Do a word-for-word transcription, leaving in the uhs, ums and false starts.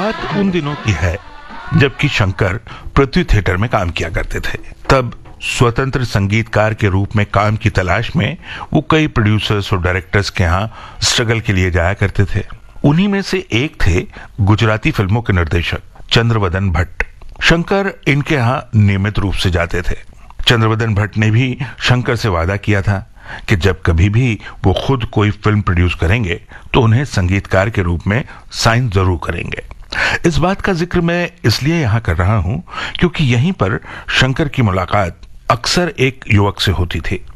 बात उन दिनों की है जबकि शंकर पृथ्वी थिएटर में काम किया करते थे। तब स्वतंत्र संगीतकार के रूप में काम की तलाश में वो कई प्रोड्यूसर्स और डायरेक्टर्स के यहाँ स्ट्रगल के लिए जाया करते थे। उन्हीं में से एक थे गुजराती फिल्मों के निर्देशक चंद्रवदन भट्ट। शंकर इनके यहाँ नियमित रूप से जाते थे। चंद्रवदन भट्ट ने भी शंकर से वादा किया था कि जब कभी भी वो खुद कोई फिल्म प्रोड्यूस करेंगे तो उन्हें संगीतकार के रूप में साइन जरूर करेंगे। इस बात का जिक्र मैं इसलिए यहां कर रहा हूं क्योंकि यहीं पर शंकर की मुलाकात अक्सर एक युवक से होती थी।